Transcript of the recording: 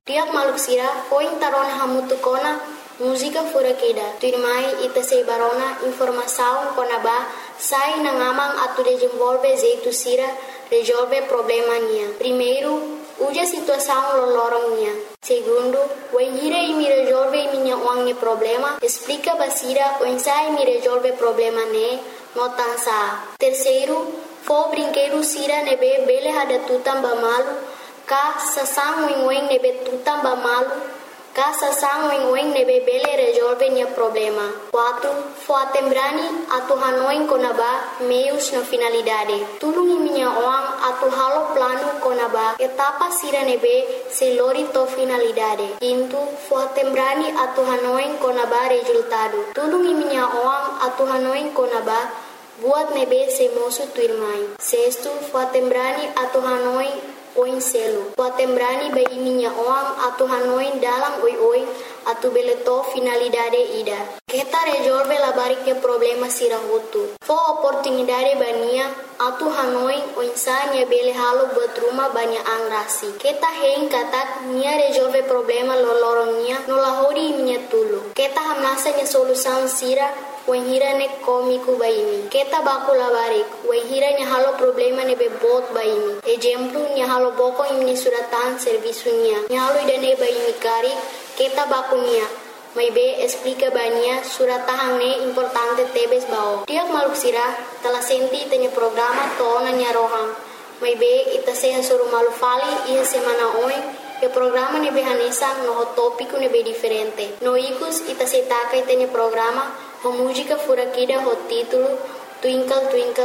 Tiap maluk sira, poin tarona hamutu kona, música fura kida. Tu irmai ita sei barona informação kona ba, sai na ngamang atu desenvolve jeito sira, resolve problema nia. Primeiro, uja situação lolorong nia. Segundo, o hira e me resolve minha uangnya problema, explica basira o ensai me resolve problema ne, notansa. Terceiro, fo brinquedo sira nebe bele hada tutam bamalu, ka sasang wing nebe tutam bamalu, ka sasang wing nebe bele resolve nia problema. 4. Fo atembrani atu hanoin konaba meios na finalidade. Tulungi minha oang atu halo plano konaba etapa sira nebe se lori to finalidade. 5. Fo atembrani atu hanoin konaba resultado. Tulungi minha oang atu hanoin konaba buat nebe se mosu tu irmai. 6. Fo atembrani atu hanoin oin selo. Fo atembrani bai minha oang atu hanoin dalam oi atu beleto finalidade ida. Kita resolve la bariknya problema sira hutu. Fo oportunidade bania atu hanoi o insanya bele halo buat rumah banyak angrasi. Kita hein katak nia resolve problema lolorongnya nolahori minha tulu. Kita hamnasa nya solusan sira wahira ne komiku baimi. Kita baku la barik wahira nya halo problema ne bebot baimi. Exemplu nya halo boko imni suratan servisunya. Nya halo idane baimi kari kita baku nia. May be explica bania surat tahangnya importante tebes bao. Tiap maluk sira telah senti tanya programa toona nya rohang. May be ita seha suruh malu fali iya semana oin. Ya programa nebe hanesa no topico nebe diferente. No ikus ita setaka itanya programa ho música fura kida ho título Twinkle Twinkle